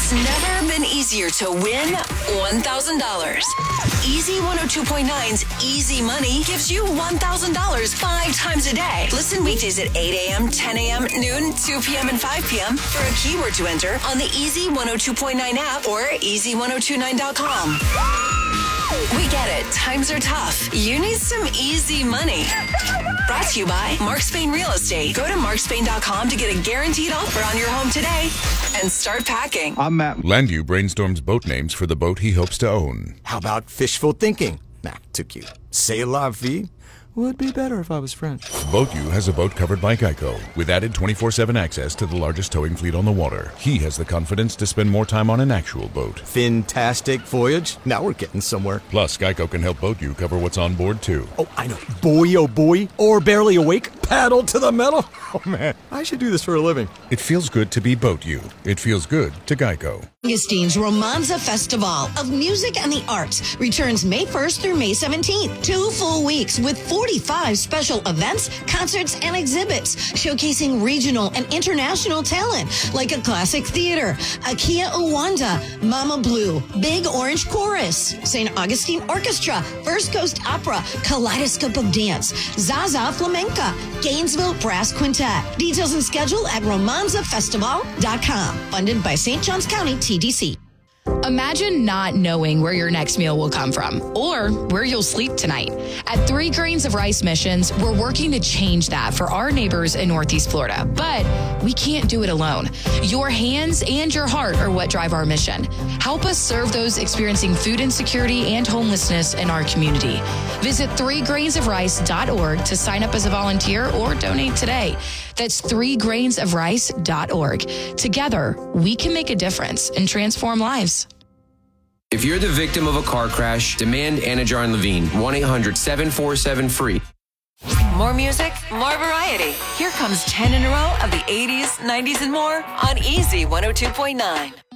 It's never been easier to win $1,000. Easy 102.9's Easy Money gives you $1,000 5 times a day. Listen weekdays at 8 a.m., 10 a.m., noon, 2 p.m., and 5 p.m. for a keyword to enter on the Easy 102.9 app or easy1029.com. We get it. Times are tough. You need some easy money. Brought to you by Mark Spain Real Estate. Go to markspain.com to get a guaranteed offer on your home today and start packing. I'm Matt. Landu brainstorms boat names for the boat he hopes to own. How about fishful thinking? Mac, too cute. C'est la vie. Would be better if I was French. BoatU has a boat covered by Geico with added 24/7 access to the largest towing fleet on the water. He has the confidence to spend more time on an actual boat. Fantastic voyage. Now we're getting somewhere. Plus, Geico can help BoatU cover what's on board, too. Oh, I know. Boy, oh boy. Or barely awake. Paddle to the metal. Oh, man. I should do this for a living. It feels good to be BoatU. It feels good to Geico. Augustine's Romanza Festival of Music and the Arts returns May 1st through May 17th. 2 full weeks with 45 special events, concerts, and exhibits showcasing regional and international talent like a classic theater, Akia Uwanda, Mama Blue, Big Orange Chorus, St. Augustine Orchestra, First Coast Opera, Kaleidoscope of Dance, Zaza Flamenca, Gainesville Brass Quintet. Details and schedule at romanzafestival.com. Funded by St. Johns County TDC. Imagine not knowing where your next meal will come from or where you'll sleep tonight. At 3 Grains of Rice Missions, we're working to change that for our neighbors in Northeast Florida, but we can't do it alone. Your hands and your heart are what drive our mission. Help us serve those experiencing food insecurity and homelessness in our community. Visit 3grainsofrice.org to sign up as a volunteer or donate today. That's 3grainsofrice.org. Together, we can make a difference and transform lives. If you're the victim of a car crash, demand Anna Jar Levine, 1-800-747-FREE. More music, more variety. Here comes 10 in a row of the 80s, 90s, and more on Easy 102.9.